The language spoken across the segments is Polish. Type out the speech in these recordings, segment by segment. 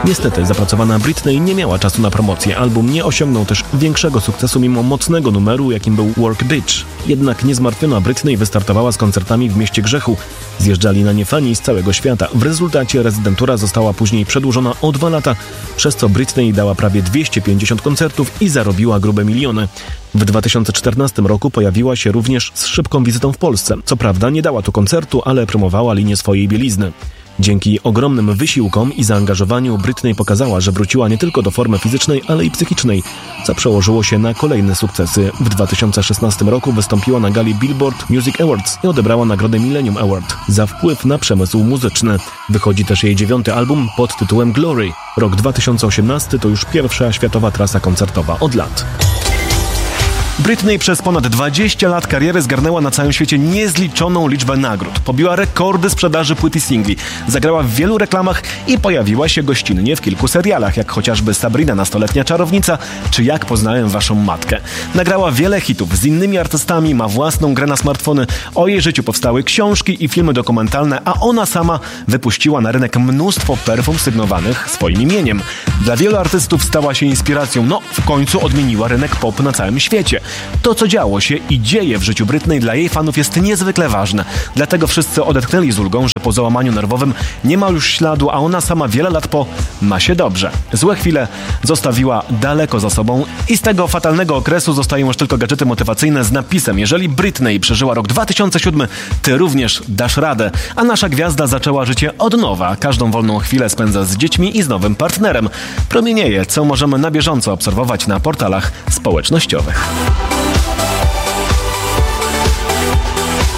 Niestety zapracowana Britney nie miała czasu na promocję. Album nie osiągnął też większego sukcesu mimo mocnego numeru, jakim był Work Bitch. Jednak niezmartwiona Britney wystartowała z koncertami w Mieście Grzechu. Zjeżdżali na nie fani z całego świata. W rezultacie rezydentura została później przedłużona o 2 lata, przez co Britney dała prawie 250 koncertów i zarobiła grube miliony. W 2014 roku pojawiła się również z szybką wizytą w Polsce. Co prawda nie dała tu koncertu, ale promowała linię swojej bielizny. Dzięki ogromnym wysiłkom i zaangażowaniu Britney pokazała, że wróciła nie tylko do formy fizycznej, ale i psychicznej, co przełożyło się na kolejne sukcesy. W 2016 roku wystąpiła na gali Billboard Music Awards i odebrała nagrodę Millennium Award za wpływ na przemysł muzyczny. Wychodzi też jej 9. album pod tytułem Glory. Rok 2018 to już pierwsza światowa trasa koncertowa od lat. Britney przez ponad 20 lat kariery zgarnęła na całym świecie niezliczoną liczbę nagród. Pobiła rekordy sprzedaży płyt i singli, zagrała w wielu reklamach i pojawiła się gościnnie w kilku serialach, jak chociażby Sabrina, nastoletnia czarownica, czy Jak poznałem waszą matkę. Nagrała wiele hitów z innymi artystami, ma własną grę na smartfony, o jej życiu powstały książki i filmy dokumentalne, a ona sama wypuściła na rynek mnóstwo perfum sygnowanych swoim imieniem. Dla wielu artystów stała się inspiracją, w końcu odmieniła rynek pop na całym świecie. To, co działo się i dzieje w życiu Britney, dla jej fanów jest niezwykle ważne. Dlatego wszyscy odetchnęli z ulgą, że po załamaniu nerwowym nie ma już śladu, a ona sama wiele lat po ma się dobrze. Złe chwile zostawiła daleko za sobą i z tego fatalnego okresu zostają już tylko gadżety motywacyjne z napisem: jeżeli Britney przeżyła rok 2007, ty również dasz radę. A nasza gwiazda zaczęła życie od nowa. Każdą wolną chwilę spędza z dziećmi i z nowym partnerem. Promienieje, co możemy na bieżąco obserwować na portalach społecznościowych.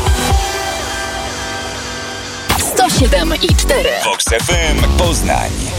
107,4 Vox FM Poznań.